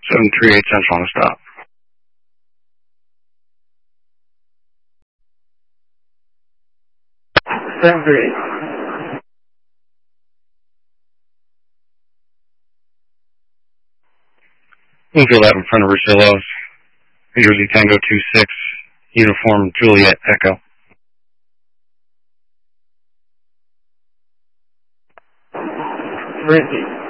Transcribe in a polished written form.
738 Central on stop. Infield out in front of Russillo's. New Jersey Tango 26, uniform Juliet Echo. Ricky.